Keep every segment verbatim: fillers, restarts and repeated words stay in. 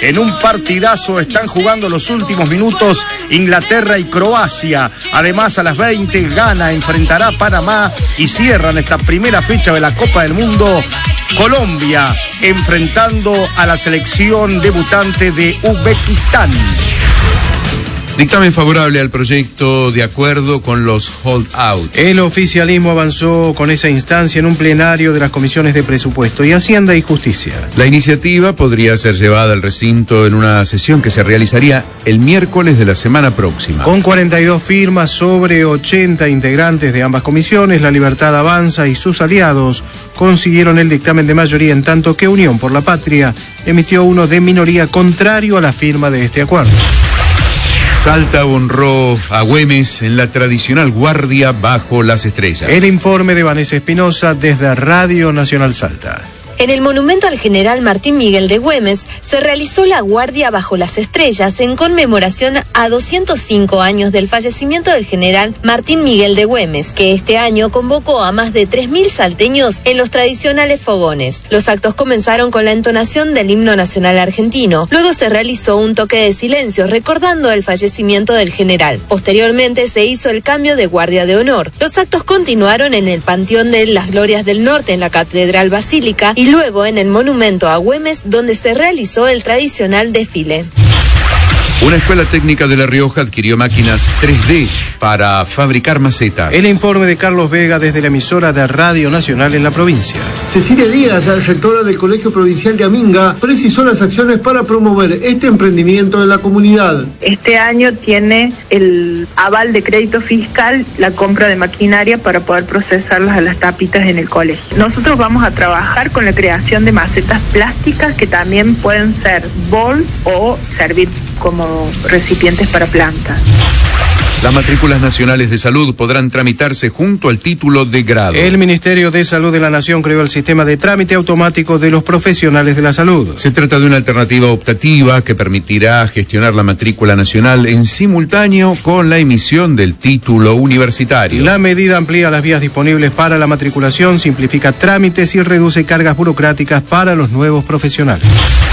en un partidazo. Están jugando los últimos minutos Inglaterra y Croacia. Además, a las veinte, Ghana enfrentará a Panamá y cierran esta primera fecha de la Copa del Mundo Colombia, enfrentando a la selección debutante de Uzbekistán. Dictamen favorable al proyecto de acuerdo con los holdouts. El oficialismo avanzó con esa instancia en un plenario de las comisiones de Presupuesto y Hacienda y Justicia. La iniciativa podría ser llevada al recinto en una sesión que se realizaría el miércoles de la semana próxima. Con cuarenta y dos firmas sobre ochenta integrantes de ambas comisiones, La Libertad Avanza y sus aliados consiguieron el dictamen de mayoría, en tanto que Unión por la Patria emitió uno de minoría contrario a la firma de este acuerdo. Salta honró a Güemes en la tradicional guardia bajo las estrellas. El informe de Vanessa Espinosa desde Radio Nacional Salta. En el monumento al general Martín Miguel de Güemes se realizó la guardia bajo las estrellas en conmemoración a doscientos cinco años del fallecimiento del general Martín Miguel de Güemes, que este año convocó a más de tres mil salteños en los tradicionales fogones. Los actos comenzaron con la entonación del himno nacional argentino. Luego se realizó un toque de silencio recordando el fallecimiento del general. Posteriormente se hizo el cambio de guardia de honor. Los actos continuaron en el Panteón de las Glorias del Norte en la Catedral Basílica y luego en el monumento a Güemes, donde se realizó el tradicional desfile. Una escuela técnica de La Rioja adquirió máquinas tres D para fabricar macetas. El informe de Carlos Vega desde la emisora de Radio Nacional en la provincia. Cecilia Díaz, rectora del Colegio Provincial de Aminga, precisó las acciones para promover este emprendimiento en la comunidad. Este año tiene el aval de crédito fiscal la compra de maquinaria para poder procesarlas a las tapitas en el colegio. Nosotros vamos a trabajar con la creación de macetas plásticas que también pueden ser bol o servir como recipientes para plantas. Las matrículas nacionales de salud podrán tramitarse junto al título de grado. El Ministerio de Salud de la Nación creó el sistema de trámite automático de los profesionales de la salud. Se trata de una alternativa optativa que permitirá gestionar la matrícula nacional en simultáneo con la emisión del título universitario. La medida amplía las vías disponibles para la matriculación, simplifica trámites y reduce cargas burocráticas para los nuevos profesionales.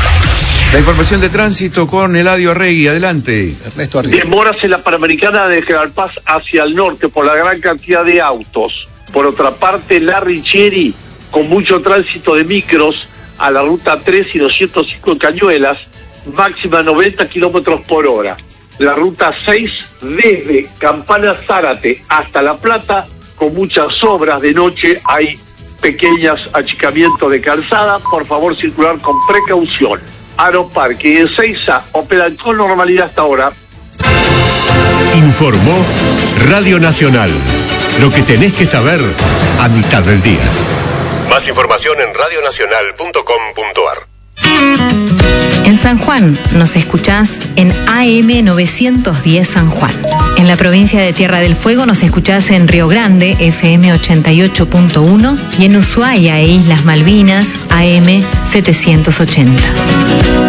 La información de tránsito con Eladio Arregui. Adelante. Ernesto Arregui. Demoras en la Panamericana de General Paz hacia el norte por la gran cantidad de autos. Por otra parte, la Richieri, con mucho tránsito de micros a la ruta tres y doscientos cinco en Cañuelas, máxima noventa kilómetros por hora. La ruta seis desde Campana Zárate hasta La Plata, con muchas obras de noche, hay pequeños achicamientos de calzada. Por favor, circular con precaución. Aeroparque y Ezeiza operan con normalidad hasta ahora. Informó Radio Nacional. Lo que tenés que saber a mitad del día. Más información en radio nacional punto com punto a r. En San Juan nos escuchás en A M novecientos diez San Juan. En la provincia de Tierra del Fuego nos escuchás en Río Grande, F M ochenta y ocho punto uno, y en Ushuaia e Islas Malvinas, A M setecientos ochenta.